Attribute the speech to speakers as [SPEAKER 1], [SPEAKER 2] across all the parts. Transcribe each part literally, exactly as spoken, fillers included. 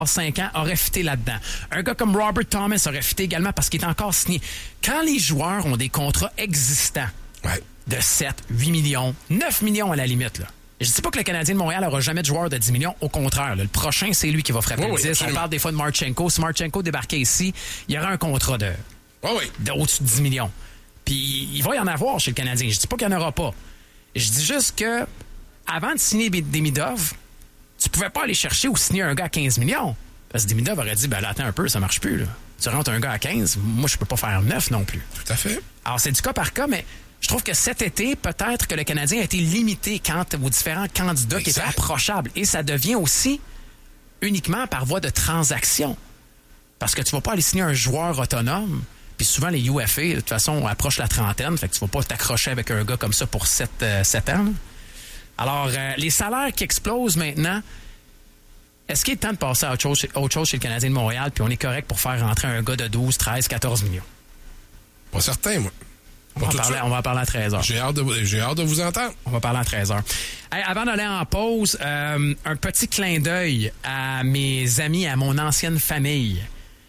[SPEAKER 1] cinq ans aurait fité là-dedans. Un gars comme Robert Thomas aurait fité également parce qu'il est encore signé. Quand les joueurs ont des contrats existants
[SPEAKER 2] ouais.
[SPEAKER 1] de sept, huit millions, neuf millions à la limite, là. Je dis pas que le Canadien de Montréal n'aura jamais de joueur de dix millions. Au contraire, là, le prochain, c'est lui qui va frapper
[SPEAKER 2] oui,
[SPEAKER 1] le dix.
[SPEAKER 2] Absolument.
[SPEAKER 1] On parle des fois de Marchenko. Si Marchenko débarquait ici, il y aurait un contrat de,
[SPEAKER 2] oh oui.
[SPEAKER 1] de au-dessus de dix millions. Puis il va y en avoir chez le Canadien. Je dis pas qu'il n'y en aura pas. Je dis juste que avant de signer Demidov, tu pouvais pas aller chercher ou signer un gars à quinze millions. Parce que Demidov aurait dit, ben là, attends un peu, ça marche plus. Là. Tu rentres un gars à quinze, moi, je peux pas faire neuf non plus.
[SPEAKER 2] Tout à fait.
[SPEAKER 1] Alors, c'est du cas par cas, mais je trouve que cet été, peut-être que le Canadien a été limité quant aux différents candidats exact. Qui étaient approchables. Et ça devient aussi uniquement par voie de transaction. Parce que tu vas pas aller signer un joueur autonome. Puis souvent, les U F A, de toute façon, approchent la trentaine. Fait que tu vas pas t'accrocher avec un gars comme ça pour sept, euh, sept ans. Là. Alors, euh, les salaires qui explosent maintenant, est-ce qu'il est temps de passer à autre chose, autre chose chez le Canadien de Montréal, puis on est correct pour faire rentrer un gars de douze, treize, quatorze millions?
[SPEAKER 2] Pas certain, moi.
[SPEAKER 1] On va, parler, on va en parler à treize heures.
[SPEAKER 2] J'ai hâte de, j'ai hâte de vous entendre.
[SPEAKER 1] On va parler à treize heures. Hey, avant d'aller en pause, euh, un petit clin d'œil à mes amis, à mon ancienne famille.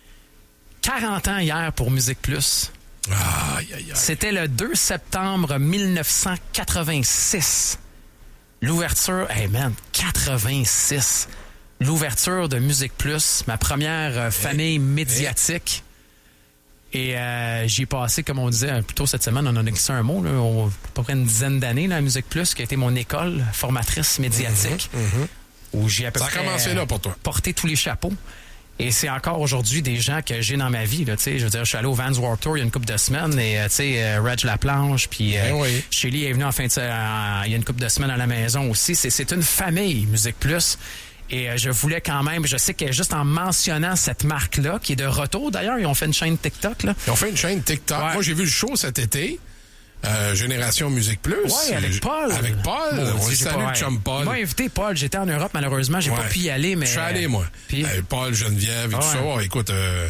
[SPEAKER 1] quarante ans hier pour Musique Plus.
[SPEAKER 2] Aïe, aïe, aïe.
[SPEAKER 1] C'était le deux septembre mille neuf cent quatre-vingt-six. L'ouverture, hey man, quatre-vingt-six. L'ouverture de Musique Plus, ma première euh, famille hey. médiatique. Hey. Et euh, j'y ai passé, comme on disait plus tôt cette semaine, on en a glissé un mot, là, on, à peu près une dizaine d'années là, à Musique Plus, qui a été mon école formatrice médiatique,
[SPEAKER 2] mm-hmm, mm-hmm.
[SPEAKER 1] où j'ai à peu
[SPEAKER 2] Ça
[SPEAKER 1] près
[SPEAKER 2] a commencé là pour toi.
[SPEAKER 1] porté tous les chapeaux. Et c'est encore aujourd'hui des gens que j'ai dans ma vie. Là, je veux dire, je suis allé au Vans Warped Tour il y a une couple de semaines et tu sais, Reg Laplanche, puis euh,
[SPEAKER 2] oui.
[SPEAKER 1] Shelly est venu en fin de euh, il y a une couple de semaines à la maison aussi. C'est, c'est une famille, Musique Plus. Et euh, je voulais quand même, je sais que juste en mentionnant cette marque-là, qui est de retour, d'ailleurs, ils ont fait une chaîne TikTok. Là.
[SPEAKER 2] Ils ont fait une chaîne TikTok. Ouais. Moi, j'ai vu le show cet été. Euh, Génération Musique Plus.
[SPEAKER 1] Oui, avec Paul.
[SPEAKER 2] Avec Paul.
[SPEAKER 1] Bon,
[SPEAKER 2] on salue
[SPEAKER 1] pas,
[SPEAKER 2] chum Paul.
[SPEAKER 1] Il m'a invité, Paul. J'étais en Europe, malheureusement. J'ai ouais. pas pu y aller, mais...
[SPEAKER 2] Je suis allé, moi.
[SPEAKER 1] Puis...
[SPEAKER 2] Euh, Paul, Geneviève et ah, tout ouais. ça. Écoute, euh,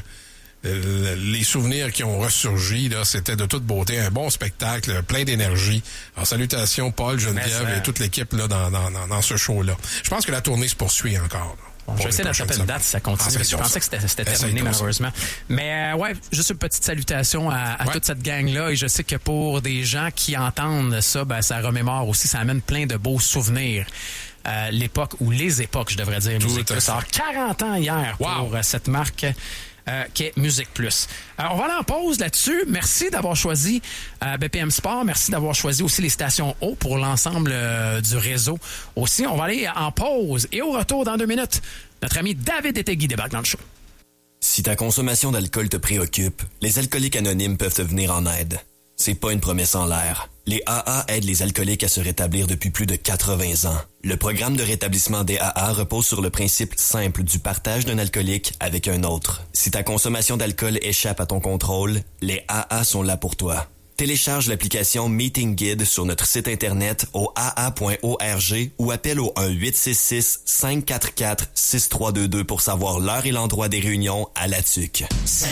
[SPEAKER 2] les souvenirs qui ont ressurgi, là, c'était de toute beauté. Un bon spectacle, plein d'énergie. Alors, salutations, Paul, Geneviève ça... et toute l'équipe là dans, dans, dans, dans ce show-là. Je pense que la tournée se poursuit encore. Là.
[SPEAKER 1] Bon, je vais essayer d'attraper une date si ça continue. Ah, je pensais ça. que c'était, c'était terminé, malheureusement. Ça. Mais euh, ouais, juste une petite salutation à, à ouais. toute cette gang-là. Et je sais que pour des gens qui entendent ça, ben, ça remémore aussi, ça amène plein de beaux souvenirs. Euh, l'époque, ou les époques, je devrais dire. Musique Plus. Alors, quarante ans hier wow. pour euh, cette marque euh, qui est Musique Plus. Alors, on va aller en pause là-dessus. Merci d'avoir choisi euh, B P M Sport. Merci d'avoir choisi aussi les stations haut pour l'ensemble euh, du réseau. Aussi, on va aller en pause. Et au retour, dans deux minutes, notre ami David Etegui débarque dans le show.
[SPEAKER 3] Si ta consommation d'alcool te préoccupe, les alcooliques anonymes peuvent te venir en aide. C'est pas une promesse en l'air. Les A A aident les alcooliques à se rétablir depuis plus de quatre-vingts ans. Le programme de rétablissement des A A repose sur le principe simple du partage d'un alcoolique avec un autre. Si ta consommation d'alcool échappe à ton contrôle, les A A sont là pour toi. Télécharge l'application Meeting Guide sur notre site internet au a a point org ou appelle au un huit six six cinq quatre quatre six trois deux deux pour savoir l'heure et l'endroit des réunions à La Tuque.